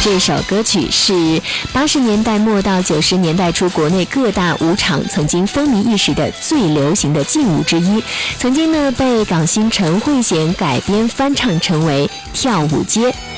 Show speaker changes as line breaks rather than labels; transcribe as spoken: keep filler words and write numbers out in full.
这首歌曲是八十年代末到九十年代初国内各大舞场曾经风靡一时的最流行的劲舞之一，曾经呢被港星陈慧娴改编翻唱成为《跳舞街》。